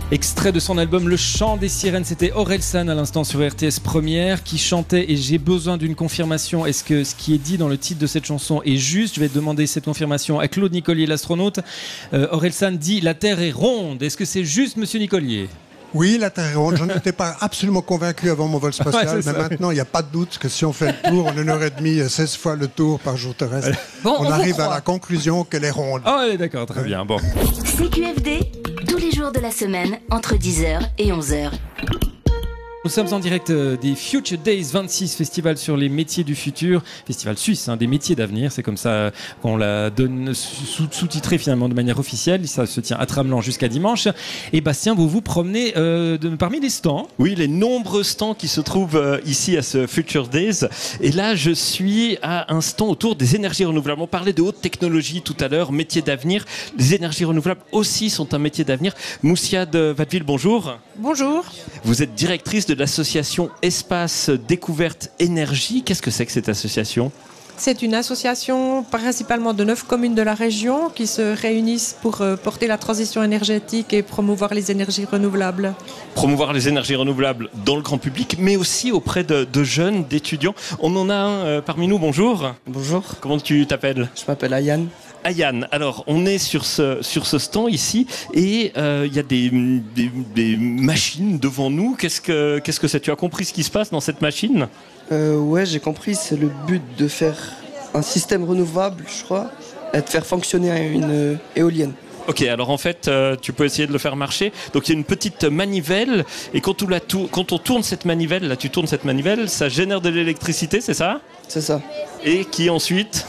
Extrait de son album Le Chant des Sirènes, c'était Orelsan à l'instant sur RTS Première qui chantait, et j'ai besoin d'une confirmation, est-ce que ce qui est dit dans le titre de cette chanson est juste? Je vais demander cette confirmation à Claude Nicolier, l'astronaute. Orelsan dit la Terre est ronde, est-ce que c'est juste, monsieur Nicolier? Oui, la Terre est ronde. Je n'étais pas absolument convaincu avant mon vol spatial, mais maintenant, il n'y a pas de doute que si on fait le tour en 1h30, 16 fois le tour par jour terrestre, on arrive à la conclusion qu'elle est ronde. Ah, oh, d'accord, très bien. Bon. CQFD, tous les jours de la semaine, entre 10h et 11h. Nous sommes en direct des Future Days 26, festival sur les métiers du futur, festival suisse, des métiers d'avenir, c'est comme ça qu'on la donne sous-titré finalement de manière officielle, ça se tient à Tramelan jusqu'à dimanche. Et Bastien, vous vous promenez parmi les stands. Oui, les nombreux stands qui se trouvent ici à ce Future Days. Et là, je suis à un stand autour des énergies renouvelables. On parlait de haute technologie tout à l'heure, métiers d'avenir. Les énergies renouvelables aussi sont un métier d'avenir. Moussia de Watteville, bonjour. Bonjour. Vous êtes directrice de l'association Espace Découverte Énergie. Qu'est-ce que c'est que cette association ? C'est une association principalement de 9 communes de la région qui se réunissent pour porter la transition énergétique et promouvoir les énergies renouvelables. Promouvoir les énergies renouvelables dans le grand public, mais aussi auprès de jeunes, d'étudiants. On en a un parmi nous, bonjour. Bonjour. Comment tu t'appelles ? Je m'appelle Ayane. Ayane, alors on est sur ce stand ici et il y a des machines devant nous. Qu'est-ce que c'est ? Tu as compris ce qui se passe dans cette machine ? Ouais, j'ai compris, c'est le but de faire un système renouvelable, je crois, et de faire fonctionner une éolienne. Ok, alors en fait, tu peux essayer de le faire marcher. Donc il y a une petite manivelle et quand on tourne cette manivelle, là tu tournes cette manivelle, ça génère de l'électricité, c'est ça ? C'est ça. Et qui ensuite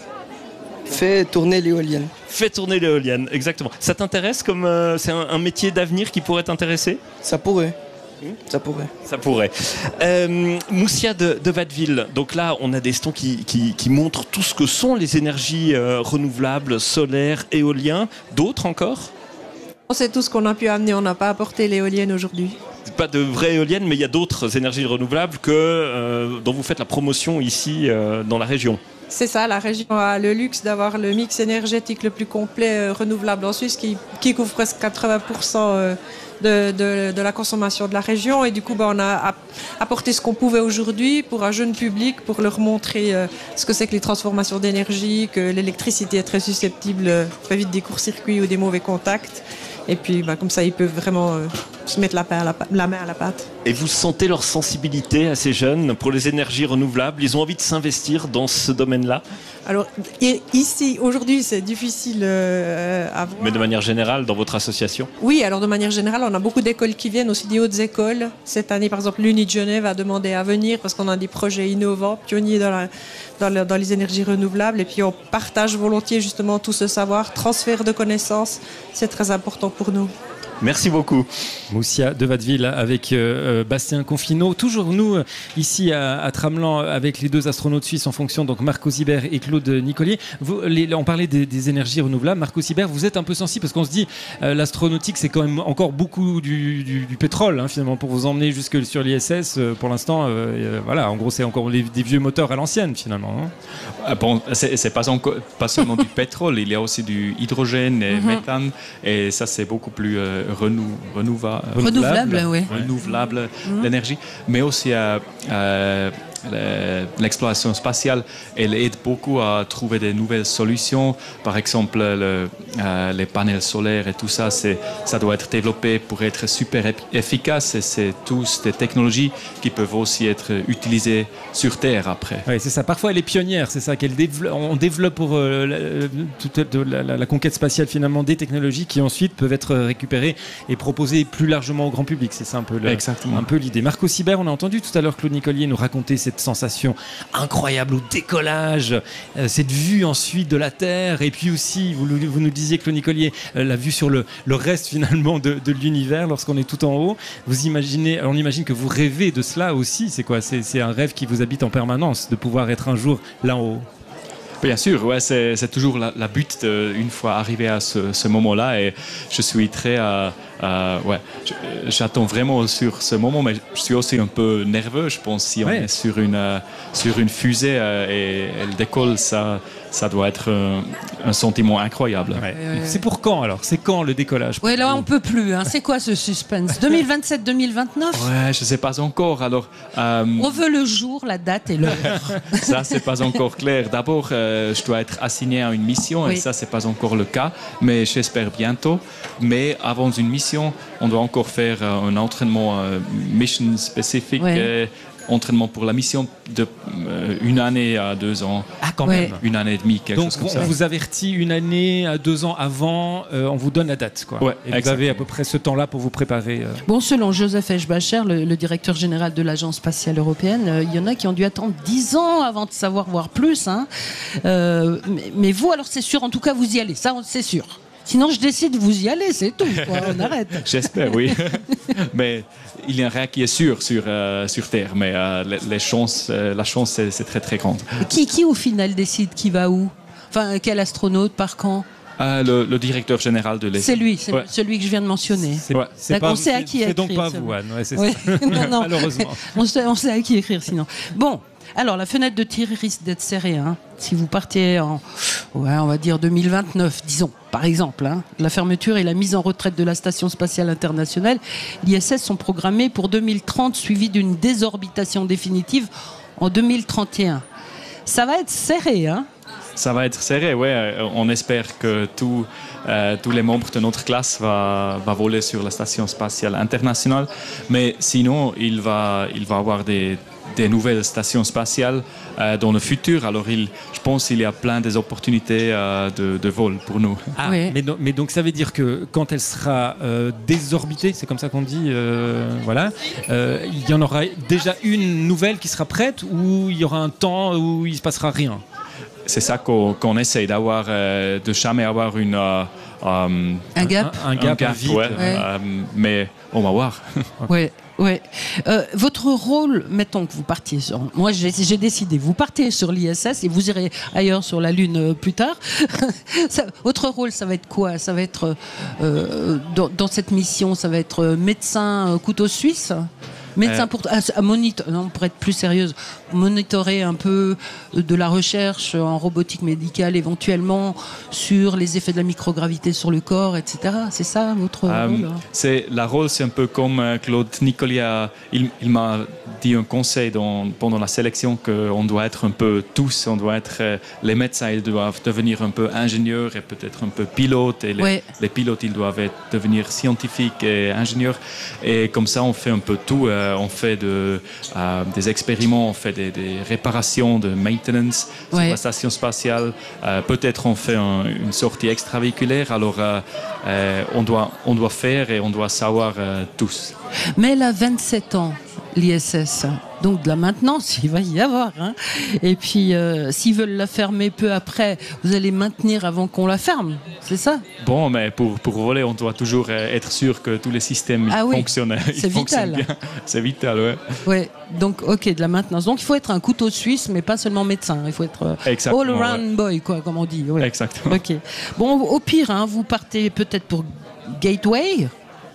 fait tourner l'éolienne. Fait tourner l'éolienne, exactement. Ça t'intéresse comme c'est un métier d'avenir qui pourrait t'intéresser ? Ça pourrait. Ça pourrait. Ça pourrait. Moussia de Watteville. Donc là, on a des stands qui montrent tout ce que sont les énergies renouvelables, solaires, éoliens. D'autres encore ? C'est tout ce qu'on a pu amener. On n'a pas apporté l'éolienne aujourd'hui. Pas de vraies éoliennes, mais il y a d'autres énergies renouvelables dont vous faites la promotion ici dans la région. C'est ça, la région a le luxe d'avoir le mix énergétique le plus complet renouvelable en Suisse qui couvre presque 80% de la consommation de la région. Et du coup, on a apporté ce qu'on pouvait aujourd'hui pour un jeune public, pour leur montrer ce que c'est que les transformations d'énergie, que l'électricité est très susceptible très vite des courts-circuits ou des mauvais contacts. Et puis, comme ça, ils peuvent vraiment se mettre la main à la pâte. Et vous sentez leur sensibilité à ces jeunes pour les énergies renouvelables ? Ils ont envie de s'investir dans ce domaine-là ? Alors, ici, aujourd'hui, c'est difficile à voir. Mais de manière générale, dans votre association ? Oui, alors de manière générale, on a beaucoup d'écoles qui viennent, aussi des hautes écoles. Cette année, par exemple, l'Uni de Genève a demandé à venir parce qu'on a des projets innovants, pionniers dans les énergies renouvelables. Et puis, on partage volontiers justement tout ce savoir, transfert de connaissances. C'est très important pour nous. Merci beaucoup. Moussia de Watteville avec Bastien Confineau. Toujours nous, ici à Tramelan, avec les deux astronautes suisses en fonction, donc Marco Sibert et Claude Nicolier. On parlait des énergies renouvelables. Marco Sibert, vous êtes un peu sensible parce qu'on se dit l'astronautique, c'est quand même encore beaucoup du pétrole, finalement, pour vous emmener jusque sur l'ISS. Pour l'instant, voilà, en gros, c'est encore des vieux moteurs à l'ancienne, finalement. Bon, c'est pas seulement du pétrole, il y a aussi du hydrogène et méthane, et ça, c'est beaucoup plus renouvelable, oui. Renouvelable l'énergie, mais aussi l'exploration spatiale, elle aide beaucoup à trouver des nouvelles solutions. Par exemple, les panels solaires et tout ça, ça doit être développé pour être super efficace, et c'est tous des technologies qui peuvent aussi être utilisées sur Terre après. Oui, c'est ça. Parfois, elle est pionnière, c'est ça, on développe pour toute la conquête spatiale, finalement, des technologies qui ensuite peuvent être récupérées et proposées plus largement au grand public. C'est ça un peu l'idée. Marco Sibert, on a entendu tout à l'heure Claude Nicolier nous raconter cette sensation incroyable au décollage, cette vue ensuite de la Terre, et puis aussi, vous nous disiez, Claude Nicolier, la vue sur le reste finalement de l'univers lorsqu'on est tout en haut. On imagine que vous rêvez de cela aussi. C'est quoi ? C'est un rêve qui vous habite en permanence, de pouvoir être un jour là en haut. Bien sûr, ouais, c'est toujours la but une fois arrivé à ce moment-là, et je suis très j'attends vraiment sur ce moment, mais je suis aussi un peu nerveux, je pense, si on est sur une fusée et elle décolle, ça ça doit être un sentiment incroyable. C'est pour quand alors? C'est quand le décollage? Oui, là on peut plus. Hein. C'est quoi ce suspense? 2027, 2029? Ouais, je sais pas encore. Alors, on veut le jour, la date et l'heure. Ça, c'est pas encore clair. D'abord, je dois être assigné à une mission et ça, c'est pas encore le cas. Mais j'espère bientôt. Mais avant une mission, on doit encore faire un entraînement mission spécifique. Entraînement pour la mission de 1 année à 2 ans. Ah, quand même. 1 année et demie, quelque chose comme ça. Donc, on vous avertit 1 année à 2 ans avant, on vous donne la date, quoi. Ouais, et vous avez à peu près ce temps-là pour vous préparer. Bon, selon Joseph Eschbacher, le directeur général de l'Agence spatiale européenne, il y en a qui ont dû attendre 10 ans avant de savoir, voire plus. Hein. Mais vous, alors c'est sûr, en tout cas, vous y allez, ça, c'est sûr. Sinon, je décide, vous y allez, c'est tout. Quoi. On arrête. J'espère, oui. Mais il n'y a rien qui est sûr sur Terre. Mais la chance, c'est très, très grande. Qui, au final, décide qui va où? Enfin, quel astronaute, par quand? Le directeur général de l'ESA. C'est lui, celui que je viens de mentionner. On sait à qui écrire. C'est donc pas vous, Anne. Ouais, c'est ça. Non, malheureusement. On sait à qui écrire, sinon. Bon. Alors, la fenêtre de tir risque d'être serrée. Hein. Si vous partiez en, on va dire 2029, disons, par exemple, hein, la fermeture et la mise en retraite de la Station spatiale internationale, l'ISS sont programmées pour 2030, suivi d'une désorbitation définitive en 2031. Ça va être serré, hein? Ça va être serré, oui. On espère que tous les membres de notre classe vont voler sur la Station spatiale internationale. Mais sinon, il va avoir des nouvelles stations spatiales dans le futur. Alors, je pense qu'il y a plein d'opportunités de vol pour nous. Ah, oui. Mais donc, ça veut dire que quand elle sera désorbitée, c'est comme ça qu'on dit, voilà, il y en aura déjà une nouvelle qui sera prête ou il y aura un temps où il ne se passera rien? C'est ça qu'on essaye d'avoir, de jamais avoir un gap, vide. Ouais. Mais on va voir. Ouais. Votre rôle, mettons que vous partiez sur... Moi, j'ai décidé, vous partez sur l'ISS et vous irez ailleurs sur la Lune plus tard. Votre rôle, ça va être quoi? Ça va être, dans cette mission, ça va être médecin couteau suisse? Médecin pour être plus sérieuse, monitorer un peu de la recherche en robotique médicale éventuellement sur les effets de la microgravité sur le corps, etc. C'est ça votre rôle? La rôle, c'est un peu comme Claude Nicolia. Il m'a dit un conseil pendant la sélection qu'on doit être un peu tous, on doit être les médecins, ils doivent devenir un peu ingénieurs et peut-être un peu pilotes, et les pilotes, ils doivent devenir scientifiques et ingénieurs. Et comme ça, on fait un peu tout. On fait des expériments, on fait des réparations, de maintenance sur la station spatiale. Peut-être on fait une sortie extravéhiculaire. Alors, on doit faire et on doit savoir tous. Mais elle a 27 ans, l'ISS. Donc de la maintenance, il va y avoir. Hein. Et puis, s'ils veulent la fermer peu après, vous allez maintenir avant qu'on la ferme, c'est ça? Bon, mais pour voler, on doit toujours être sûr que tous les systèmes fonctionnent. C'est vital. Bien. C'est vital, ouais. Ouais. Donc, de la maintenance. Donc, il faut être un couteau suisse, mais pas seulement médecin. Il faut être all-around boy, quoi, comme on dit. Ouais. Exactement. Ok. Bon, au pire, hein, vous partez peut-être pour Gateway.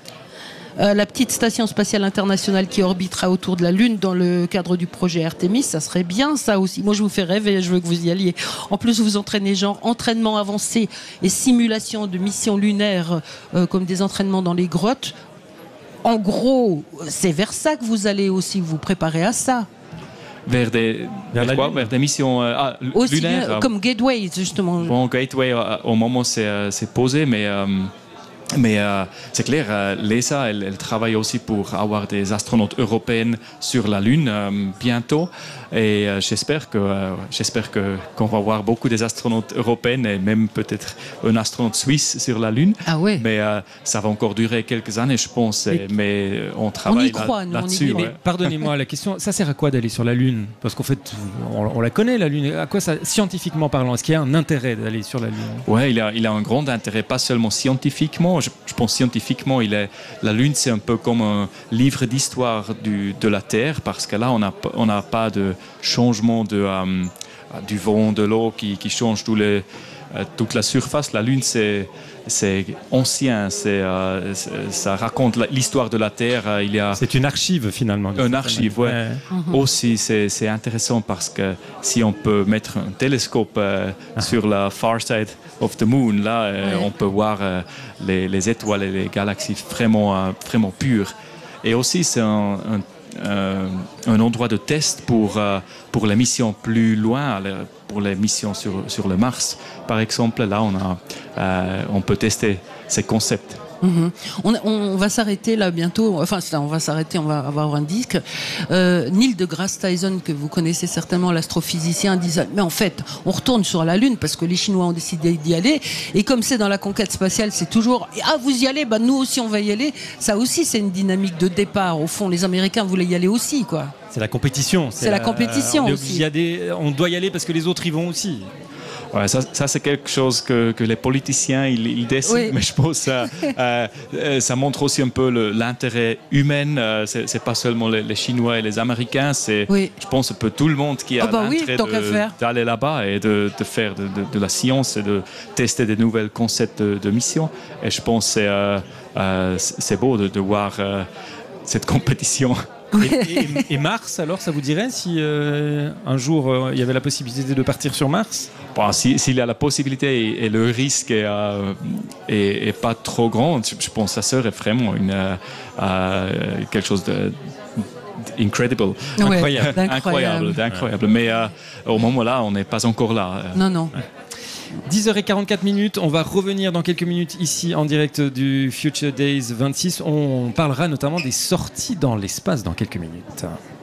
La petite station spatiale internationale qui orbitera autour de la Lune dans le cadre du projet Artemis, ça serait bien ça aussi. Moi je vous fais rêver, je veux que vous y alliez. En plus vous entraînez genre entraînement avancé et simulation de missions lunaires comme des entraînements dans les grottes. En gros, c'est vers ça que vous allez aussi vous préparer à ça. Vers des missions lunaires. Comme Gateway justement. Bon, Gateway au moment c'est posé, mais c'est clair, l'ESA, elle travaille aussi pour avoir des astronautes européennes sur la Lune bientôt. Et j'espère qu'on va avoir beaucoup des astronautes européennes et même peut-être un astronaute suisse sur la Lune. Ah ouais. Mais ça va encore durer quelques années, je pense. Mais on travaille là-dessus. Mais pardonnez-moi la question, ça sert à quoi d'aller sur la Lune? Parce qu'en fait, on la connaît, la Lune. À quoi ça, scientifiquement parlant, est-ce qu'il y a un intérêt d'aller sur la Lune? Oui, il a un grand intérêt, pas seulement scientifiquement. Je pense scientifiquement, la Lune, c'est un peu comme un livre d'histoire de la Terre, parce que là, on n'a pas de changement du vent, de l'eau qui change toute la surface. La Lune, c'est c'est ancien, ça raconte l'histoire de la Terre. C'est une archive finalement. Une archive, ouais. Aussi, c'est intéressant parce que si on peut mettre un télescope sur la far side of the moon, là, on peut voir les étoiles et les galaxies vraiment pures. Et aussi, c'est un endroit de test pour les missions plus loin, pour les missions sur le Mars. Par exemple, là, on peut tester ces concepts. On va s'arrêter là bientôt. Enfin, on va s'arrêter, on va avoir un disque. Neil deGrasse Tyson, que vous connaissez certainement, l'astrophysicien, disait mais en fait, on retourne sur la Lune parce que les Chinois ont décidé d'y aller. Et comme c'est dans la conquête spatiale, c'est toujours vous y allez, nous aussi on va y aller. Ça aussi, c'est une dynamique de départ. Au fond, les Américains voulaient y aller aussi, quoi. C'est la compétition. C'est la compétition aussi. On doit y aller parce que les autres y vont aussi. Ouais, ça c'est quelque chose que les politiciens ils décident, mais je pense que ça montre aussi un peu l'intérêt humain. C'est pas seulement les Chinois et les Américains, je pense un peu tout le monde qui a l'intérêt d'aller là-bas et de faire de la science et de tester des nouveaux concepts de mission. Et je pense que c'est beau de voir cette compétition. Et Mars, alors, ça vous dirait si un jour il y avait la possibilité de partir sur Mars? S'il y a la possibilité et le risque est pas trop grand, je pense que ça serait vraiment quelque chose d'incroyable. Incroyable. Mais au moment là, on n'est pas encore là. Non. 10h44, on va revenir dans quelques minutes ici en direct du Future Days 26. On parlera notamment des sorties dans l'espace dans quelques minutes.